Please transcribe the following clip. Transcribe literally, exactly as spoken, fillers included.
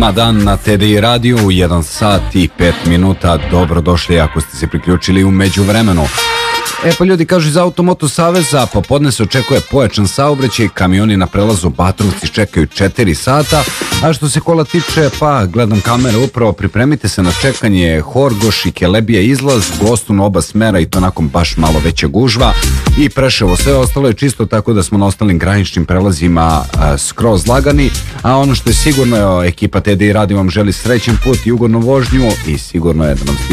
Odmah dan na T D I radiju u jedan sat i pet minuta. Dobrodošli ako ste se priključili u međuvremenu. E pa ljudi kažu iz Automoto Saveza, popodne se očekuje pojačan saobraćaj, kamioni na prelazu Batrovci čekaju četiri sata, a što se kola tiče, pa gledam kamere upravo, pripremite se na čekanje Horgoš i Kelebija izlaz, Gostun oba smera i to nakon baš malo veća gužva i Preševo, sve ostalo je čisto, tako da smo na ostalim graničnim prelazima a, skroz lagani, a ono što je sigurno, ekipa T D I radi vam želi srećan put i ugodnu vožnju i sigurno je da nam